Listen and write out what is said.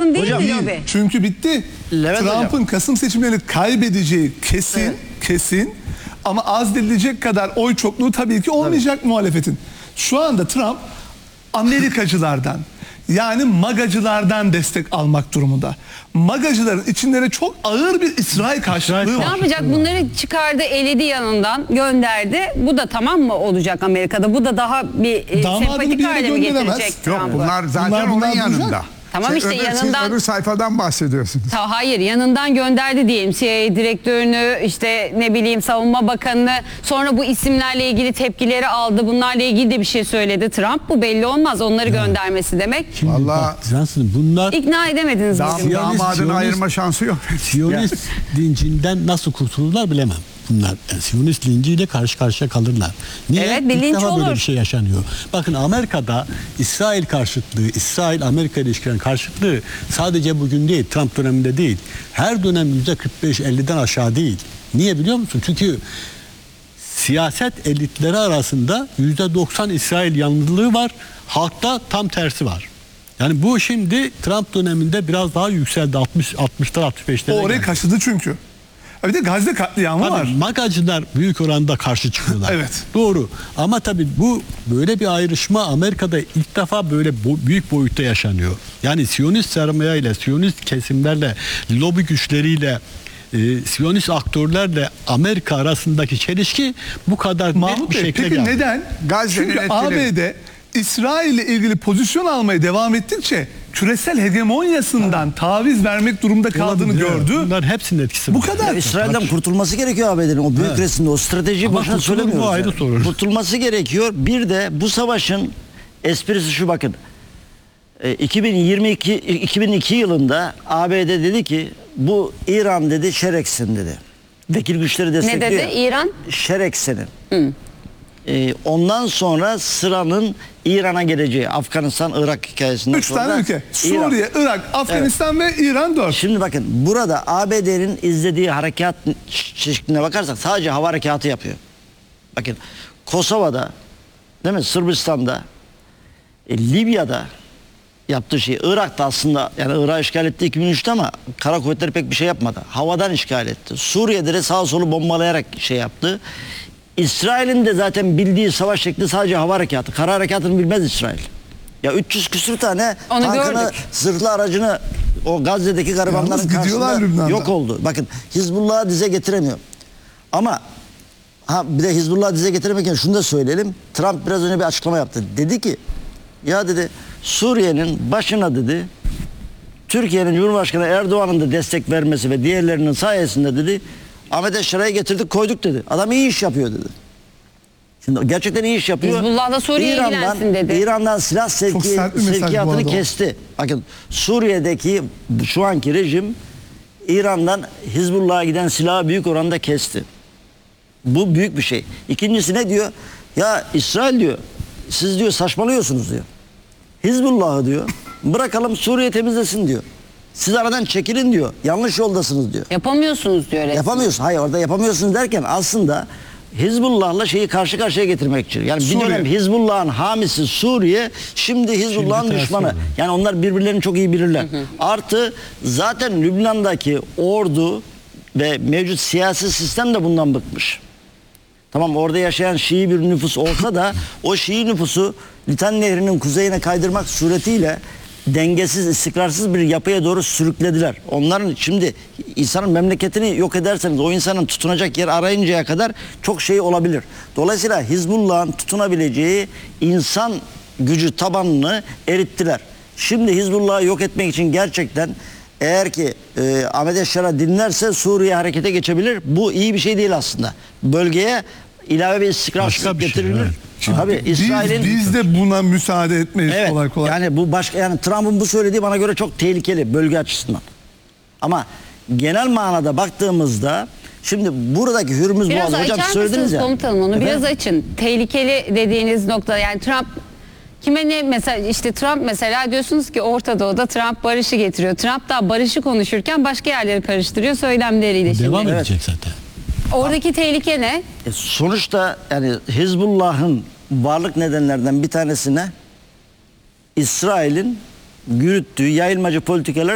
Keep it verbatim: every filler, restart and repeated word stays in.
yakın değil Hocam, mi değil. lobi? Çünkü bitti. Trump'ın Kasım seçimlerini kaybedeceği kesin, evet. kesin. Ama azdedilecek kadar oy çokluğu tabii ki olmayacak tabii. muhalefetin. Şu anda Trump Amerikacılardan, yani magacılardan destek almak durumunda. Magacıların içinde çok ağır bir İsrail karşılığı var. Ne yapacak? Bunları çıkardı, eledi yanından, gönderdi. Bu da tamam mı olacak Amerika'da? Bu da daha bir Damadını sempatik bir hale mi gönderemez. getirecek Yok, Trump'ı? bunlar zaten Bunlar- onun bunlar yanında. duracak. Tamam Şey, işte öbür, yanından... Siz öbür sayfadan bahsediyorsunuz. Ta, hayır yanından gönderdi diyelim C I A direktörünü, işte ne bileyim savunma bakanını, sonra bu isimlerle ilgili tepkileri aldı, bunlarla ilgili de bir şey söyledi Trump. Bu belli olmaz, onları ya. göndermesi demek. Şimdi Vallahi bak, Johnson, bunlar İkna edemediniz Dam, bugün. Siyonist- damadını Siyonist- ayırma şansı yok. Siyonist lincinden nasıl kurtulurlar bilemem. Bunlar yani Siyonist linciyle karşı karşıya kalırlar. Niye? Evet, bir İlk linç defa olur. böyle bir şey yaşanıyor. Bakın Amerika'da İsrail karşıtlığı, İsrail-Amerika ilişkilerinin karşıtlığı sadece bugün değil, Trump döneminde değil. Her dönem yüzde kırk beş elliden aşağı değil. Niye biliyor musun? Çünkü siyaset elitleri arasında yüzde doksan İsrail yanlılığı var. Halkta tam tersi var. Yani bu şimdi Trump döneminde biraz daha yükseldi. altmış altmışlar altmış beşlere O orayı geldi. kaşıdı çünkü. Bir de Gazze katliamı Tabii, var. magacılar büyük oranda karşı çıkıyorlar. Evet. Doğru. Ama tabii bu böyle bir ayrışma Amerika'da ilk defa böyle bo- büyük boyutta yaşanıyor. Yani Siyonist sermaye ile, Siyonist kesimlerle, lobi güçleriyle, e, Siyonist aktörlerle Amerika arasındaki çelişki bu kadar Mahmut net bir Bey, şekilde peki geldi. neden? Gazze'nin Çünkü etkileri. A B D İsrail ile ilgili pozisyon almaya devam ettikçe küresel hegemonyasından taviz vermek durumunda kaldığını Olabilir. gördü. Bunların hepsinin etkisi Bu var. kadar. Ya İsrail'den kurtulması gerekiyor A B D'nin. O büyük Evet. resimde o stratejiyi Ama boşuna kurtulur mu, söylemiyoruz. ayrı yani. soru. Kurtulması gerekiyor. Bir de bu savaşın esprisi şu, bakın. E, iki bin yirmi iki iki bin iki yılında A B D dedi ki bu İran dedi şereksin dedi. Vekil güçleri Ne destekliyor. dedi İran? Şereksenin. E, ondan sonra sıranın İran'a geleceği, Afganistan, Irak hikayesinden Üç sonra tane ülke. İran. Suriye, Irak, Afganistan ve İran dört. Şimdi bakın burada A B D'nin izlediği harekat çeşitliğine bakarsak sadece hava harekatı yapıyor. Bakın Kosova'da, değil mi? Sırbistan'da, e, Libya'da yaptığı şey, Irak'ta aslında, yani Irak'ı işgal etti iki bin üçte ama kara kuvvetleri pek bir şey yapmadı. Havadan işgal etti. Suriye'de de sağ solu bombalayarak şey yaptı. İsrail'in de zaten bildiği savaş şekli sadece hava harekatı. Kara harekatını bilmez İsrail. Ya üç yüz küsür tane Onu tankını, gördük. zırhlı aracını o Gazze'deki garibanların Yalnız gidiyorlar karşısında Lübnan'da. yok oldu. Bakın Hizbullah'ı dize getiremiyor. Ama ha bir de Hizbullah'ı dize getiremezken şunu da söyleyelim. Trump biraz önce bir açıklama yaptı. Dedi ki ya dedi Suriye'nin başına dedi Türkiye'nin Cumhurbaşkanı Erdoğan'ın da destek vermesi ve diğerlerinin sayesinde dedi Ahmet Eşşara'yı getirdik koyduk dedi. Adam iyi iş yapıyor dedi. Şimdi gerçekten iyi iş yapıyor. Hizbullah da Suriye'ye ilgilensin dedi. İran'dan silah sevki, sert bir mesaj bu sevkiyatını arada o. kesti. Bakın Suriye'deki şu anki rejim İran'dan Hizbullah'a giden silahı büyük oranda kesti. Bu büyük bir şey. İkincisi ne diyor? Ya İsrail diyor, siz diyor saçmalıyorsunuz diyor. Hizbullah'ı diyor, bırakalım Suriye temizlesin diyor. Siz aradan çekilin diyor. Yanlış yoldasınız diyor. Yapamıyorsunuz diyor resmen. Yapamıyorsun. Hayır, orada yapamıyorsunuz derken aslında Hizbullah'la şeyi karşı karşıya getirmek için. Yani bir Suriye. dönem Hizbullah'ın hamisi Suriye, şimdi Hizbullah'ın Şimdi düşmanı. tersi oldu. Yani onlar birbirlerini çok iyi bilirler. Artı zaten Lübnan'daki ordu ve mevcut siyasi sistem de bundan bıkmış. Tamam, orada yaşayan Şii bir nüfus olsa da o Şii nüfusu Litan Nehri'nin kuzeyine kaydırmak suretiyle dengesiz, istikrarsız bir yapıya doğru sürüklediler. Onların şimdi insanın memleketini yok ederseniz o insanın tutunacak yer arayıncaya kadar çok şey olabilir. Dolayısıyla Hizbullah'ın tutunabileceği insan gücü tabanını erittiler. Şimdi Hizbullah'ı yok etmek için gerçekten eğer ki e, Ahmet Eşşar'a dinlerse Suriye harekete geçebilir. Bu iyi bir şey değil aslında. Bölgeye ilave bir istikrarsızlık Başka bir şey, getirilir. evet. Tabii Biz, İsrail'in biz de buna müsaade etmeyiz evet, kolay kolay. yani bu başka, yani Trump'ın bu söylediği bana göre çok tehlikeli bölge açısından. Ama genel manada baktığımızda şimdi buradaki Hürmüz Biraz Boğazı hocam açar söylediniz mısınız ya. komutanım onu? Efendim? Biraz açın. Tehlikeli dediğiniz nokta, yani Trump kime ne, mesela işte Trump mesela diyorsunuz ki Orta Doğu'da Trump barışı getiriyor. Trump da barışı konuşurken başka yerleri karıştırıyor söylemleriyle şimdi. Devam Evet. edecek zaten. Oradaki tehlike ne? E, sonuçta yani Hizbullah'ın varlık nedenlerden bir tanesine İsrail'in yürüttüğü yayılmacı politikalar